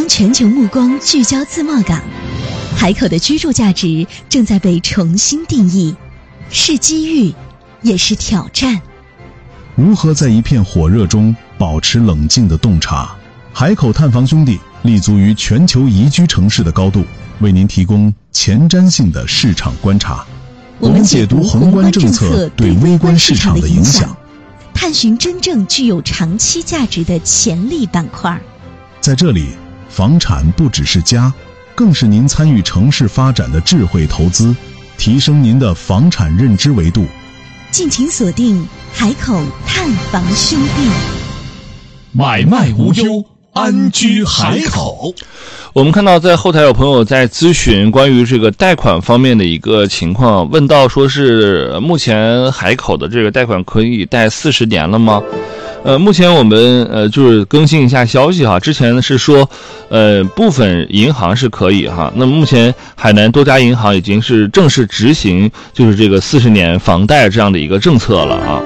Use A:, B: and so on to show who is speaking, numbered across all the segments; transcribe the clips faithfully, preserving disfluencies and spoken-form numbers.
A: 当全球目光聚焦自贸港，海口的居住价值正在被重新定义，是机遇，也是挑战。
B: 如何在一片火热中保持冷静的洞察？海口探房兄弟立足于全球宜居城市的高度，为您提供前瞻性的市场观察。我们解读宏观政策对微观市场的影响，
A: 探寻真正具有长期价值的潜力板块。
B: 在这里，房产不只是家，更是您参与城市发展的智慧投资，提升您的房产认知维度。
A: 敬请锁定海口探房兄弟，
C: 买卖无忧，安居海口。
D: 我们看到在后台有朋友在咨询关于这个贷款方面的一个情况，问到说是目前海口的这个贷款可以贷四十年了吗？呃，目前我们呃就是更新一下消息哈，之前是说呃部分银行是可以哈，那么目前海南多家银行已经是正式执行就是这个四十年房贷这样的一个政策了啊。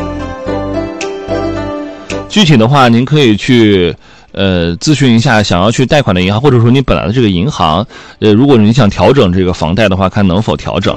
D: 具体的话，您可以去呃咨询一下想要去贷款的银行，或者说你本来的这个银行，呃，如果你想调整这个房贷的话，看能否调整。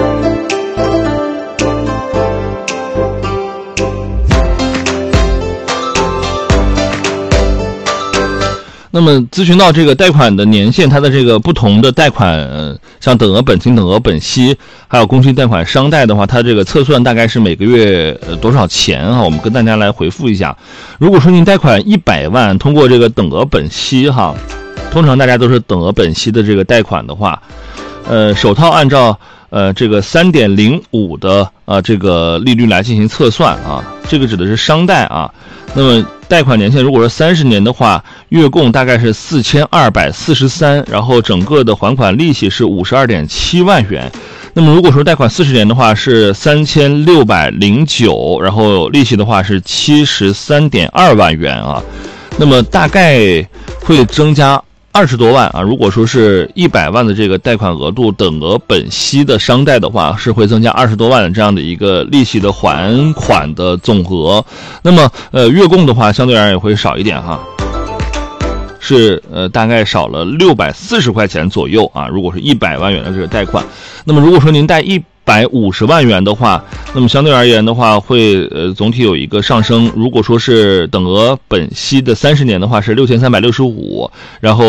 D: 那么咨询到这个贷款的年限，它的这个不同的贷款，呃、像等额本金、等额本息，还有工期贷款、商贷的话，它这个测算大概是每个月呃多少钱啊？我们跟大家来回复一下。如果说您贷款一百万，通过这个等额本息哈，通常大家都是等额本息的这个贷款的话，呃，首套按照呃这个 三点零五 的呃这个利率来进行测算啊，这个指的是商贷啊。那么贷款年限如果是三十年的话，月供大概是四千二百四十三，然后整个的还款利息是五十二点七万元。那么如果说贷款四十年的话是三千六百零九，然后利息的话是七十三点二万元啊。那么大概会增加二十多万啊，如果说是一百万的这个贷款额度，等额本息的商贷的话，是会增加二十多万的这样的一个利息的还款的总额。那么呃月供的话相对而言也会少一点哈，是呃大概少了六百四十块钱左右啊，如果是一百万元的这个贷款。那么如果说您贷一百五十万元的话，那么相对而言的话会呃总体有一个上升。如果说是等额本息的三十年的话是六千三百六十五，然后